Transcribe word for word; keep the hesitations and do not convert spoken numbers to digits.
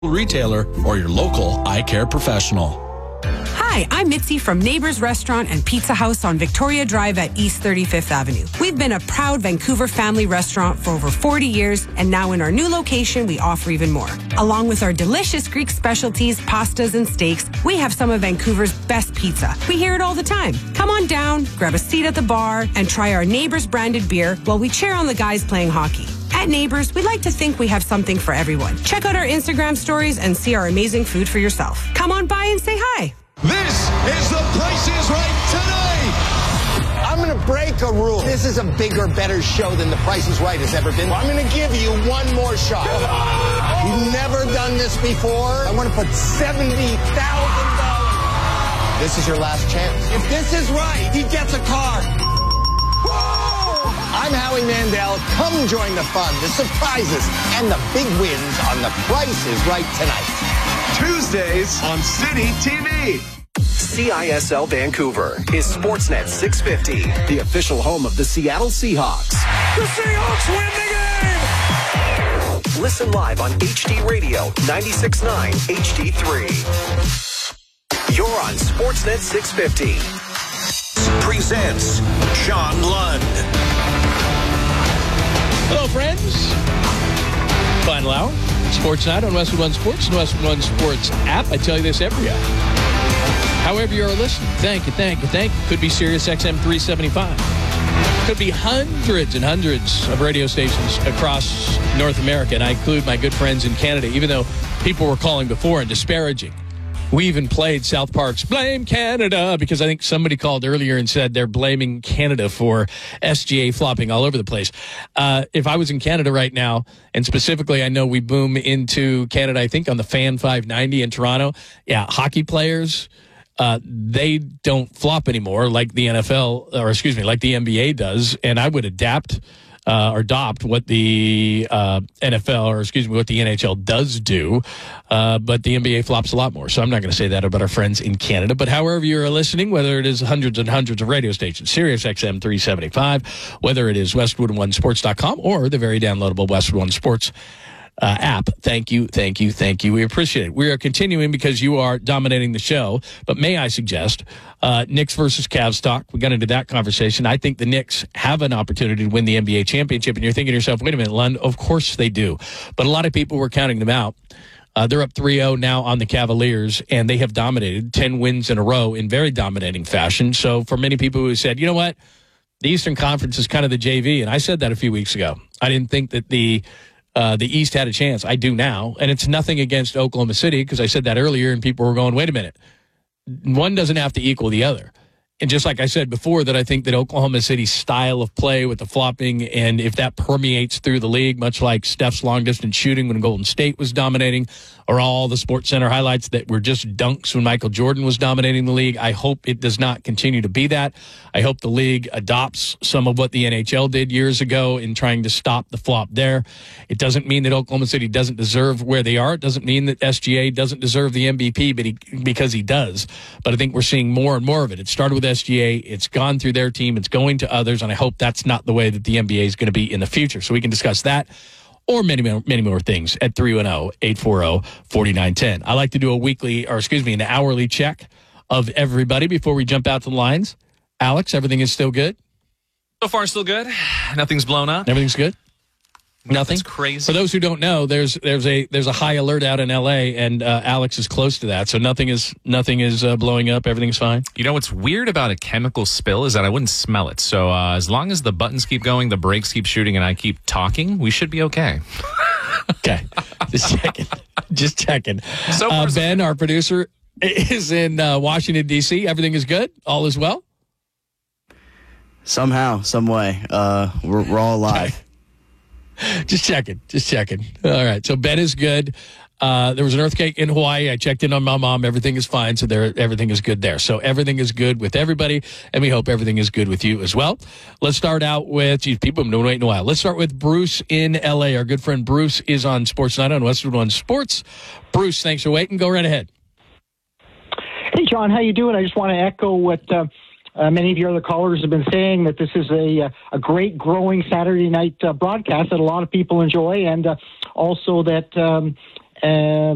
retailer or your local eye care professional. Hi, I'm Mitzi from Neighbors Restaurant and Pizza House on Victoria Drive at East thirty-fifth Avenue. We've been a proud Vancouver family restaurant for over forty years, and now in our new location, we offer even more. Along with our delicious Greek specialties, pastas, and steaks, we have some of Vancouver's best pizza. We hear it all the time. Come on down, grab a seat at the bar, and try our Neighbors branded beer while we cheer on the guys playing hockey. At Neighbors, we like to think we have something for everyone. Check out our Instagram stories and see our amazing food for yourself. Come on by and say hi. This is The Price is Right tonight. I'm going to break a rule. This is a bigger, better show than The Price is Right has ever been. I'm going to give you one more shot. You've never done this before. I want to put seventy thousand dollars. This is your last chance. If this is right, he gets a car. Whoa! I'm Howie Mandel. Come join the fun, the surprises, and the big wins on The Price is Right tonight. Tuesdays on City T V. C I S L Vancouver is Sportsnet six fifty, the official home of the Seattle Seahawks. The Seahawks win the game! Listen live on H D Radio ninety-six point nine H D three. You're on Sportsnet six fifty. Presents John Lund. Hello, friends. Final hour. Sports Night on Westwood One Sports and Westwood One Sports app. I tell you this every hour. However you're listening, thank you, thank you, thank you. Could be Sirius X M three seventy-five. Could be hundreds and hundreds of radio stations across North America, and I include my good friends in Canada, even though people were calling before and disparaging. We even played South Park's Blame Canada because I think somebody called earlier and said they're blaming Canada for S G A flopping all over the place. Uh, if I was in Canada right now, and specifically I know we boom into Canada, I think on the Fan five ninety in Toronto, yeah, hockey players, uh, they don't flop anymore like the N F L, or excuse me, like the N B A does, and I would adapt Uh, or adopt what the uh, N F L, or excuse me, what the N H L does do, uh, but the N B A flops a lot more. So I'm not going to say that about our friends in Canada. But however you're listening, whether it is hundreds and hundreds of radio stations, Sirius X M three seventy-five, whether it is Westwood One Sports dot com or the very downloadable Westwood One Sports Uh, app. Thank you, thank you, thank you. We appreciate it. We are continuing because you are dominating the show. But may I suggest uh, Knicks versus Cavs talk? We got into that conversation. I think the Knicks have an opportunity to win the N B A championship. And you're thinking to yourself, wait a minute, Lund, of course they do. But a lot of people were counting them out. Uh, they're up three oh now on the Cavaliers, and they have dominated ten wins in a row in very dominating fashion. So for many people who said, you know what, the Eastern Conference is kind of the J V. And I said that a few weeks ago. I didn't think that the Uh, the East had a chance. I do now. And it's nothing against Oklahoma City because I said that earlier and people were going, wait a minute. One doesn't have to equal the other. And just like I said before, that I think that Oklahoma City's style of play with the flopping, and if that permeates through the league, much like Steph's long-distance shooting when Golden State was dominating, or all the Sports Center highlights that were just dunks when Michael Jordan was dominating the league, I hope it does not continue to be that. I hope the league adopts some of what the N H L did years ago in trying to stop the flop there. It doesn't mean that Oklahoma City doesn't deserve where they are. It doesn't mean that S G A doesn't deserve the M V P, but he, because he does. But I think we're seeing more and more of it. It started with S G A. It's gone through their team. It's going to others. And I hope that's not the way that the N B A is going to be in the future. So we can discuss that or many, many more things at three one zero, eight four zero, four nine one zero. I like to do a weekly, or excuse me, an hourly check of everybody before we jump out to the lines. Alex, everything is still good? So far, still good. Nothing's blown up. Everything's good? Nothing? That's crazy. For those who don't know, there's there's a there's a high alert out in L A, and uh, Alex is close to that, so nothing is nothing is uh, blowing up. Everything's fine. You know what's weird about a chemical spill is that I wouldn't smell it. So uh, as long as the buttons keep going, the brakes keep shooting, and I keep talking, we should be okay. Okay, just checking, just checking. So uh, Ben, our producer, is in uh, Washington D C. Everything is good. All is well. Somehow, some way, uh, we're, we're all alive. Okay. Just checking, just checking. All right, so Ben is good. Uh, there was an earthquake in Hawaii. I checked in on my mom. Everything is fine, so there, everything is good there. So everything is good with everybody, and we hope everything is good with you as well. Let's start out with, geez, people have been waiting a while. Let's start with Bruce in L A. Our good friend Bruce is on Sports Night on Westwood One Sports. Bruce, thanks for waiting. Go right ahead. Hey, John, how you doing? I just want to echo what uh, uh, many of your other callers have been saying, that this is a, a great, growing Saturday night uh, broadcast that a lot of people enjoy, and uh, also that um, uh,